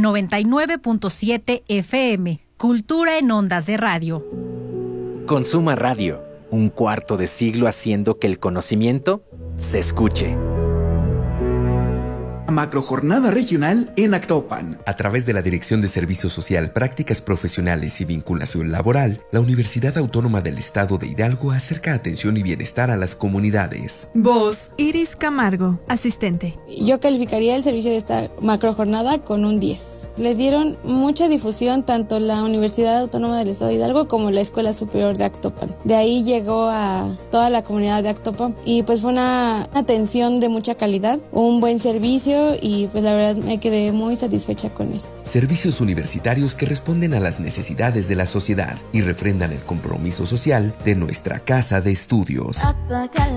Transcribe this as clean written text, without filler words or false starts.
99.7 FM. Cultura en ondas de radio. Consuma Radio, un cuarto de siglo haciendo que el conocimiento se escuche. Macrojornada regional en Actopan. A través de la Dirección de Servicio Social, Prácticas Profesionales y Vinculación Laboral, la Universidad Autónoma del Estado de Hidalgo acerca atención y bienestar a las comunidades. Voz, Iris Camargo, asistente. Yo calificaría el servicio de esta macrojornada con un 10. Le dieron mucha difusión tanto la Universidad Autónoma del Estado de Hidalgo como la Escuela Superior de Actopan. De ahí llegó a toda la comunidad de Actopan y pues fue una atención de mucha calidad, un buen servicio y pues la verdad me quedé muy satisfecha con él. Servicios universitarios que responden a las necesidades de la sociedad y refrendan el compromiso social de nuestra casa de estudios.